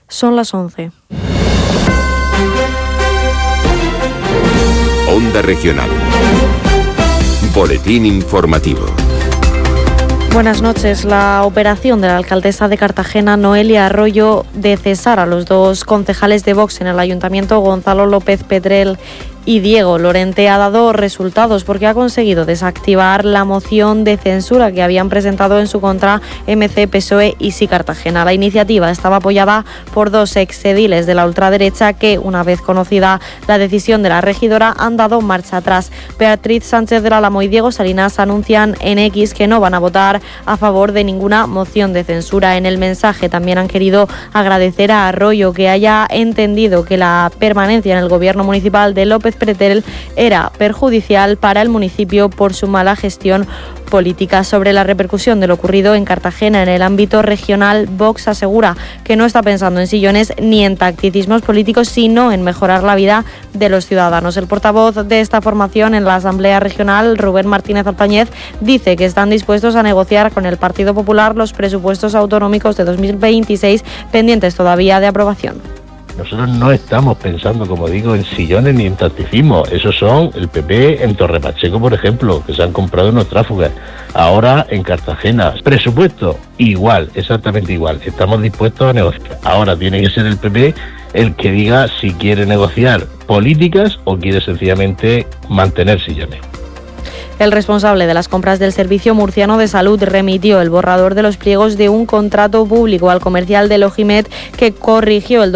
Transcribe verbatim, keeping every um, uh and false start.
Son las once. Onda Regional. Boletín informativo. Buenas noches. La operación de la alcaldesa de Cartagena, Noelia Arroyo, de cesar a los dos concejales de Vox en el ayuntamiento, Gonzalo López Pedrell y Diego Lorente, ha dado resultados porque ha conseguido desactivar la moción de censura que habían presentado en su contra M C, P S O E y Sí Cartagena. La iniciativa estaba apoyada por dos exediles de la ultraderecha que, una vez conocida la decisión de la regidora, han dado marcha atrás. Beatriz Sánchez del Álamo y Diego Salinas anuncian en X que no van a votar a favor de ninguna moción de censura. En el mensaje también han querido agradecer a Arroyo que haya entendido que la permanencia en el gobierno municipal de López Pedrell era perjudicial para el municipio por su mala gestión política. Sobre la repercusión de lo ocurrido en Cartagena en el ámbito regional, Vox asegura que no está pensando en sillones ni en tacticismos políticos, sino en mejorar la vida de los ciudadanos. El portavoz de esta formación en la Asamblea Regional, Rubén Martínez Alpañez, dice que están dispuestos a negociar con el Partido Popular los presupuestos autonómicos de dos mil veintiséis, pendientes todavía de aprobación. Nosotros no estamos pensando, como digo, en sillones ni en tacticismo. Esos son el P P en Torre Pacheco, por ejemplo, que se han comprado unos tráfugas. Ahora en Cartagena. Presupuesto, igual, exactamente igual. Estamos dispuestos a negociar. Ahora tiene que ser el P P el que diga si quiere negociar políticas o quiere sencillamente mantener sillones. El responsable de las compras del Servicio Murciano de Salud remitió el borrador de los pliegos de un contrato público al comercial de Logimed, que corrigió el